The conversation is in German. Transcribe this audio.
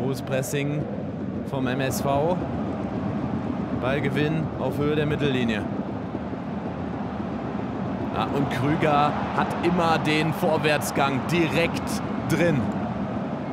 Hohes Pressing vom MSV. Ballgewinn auf Höhe der Mittellinie. Ja, und Krüger hat immer den Vorwärtsgang direkt drin.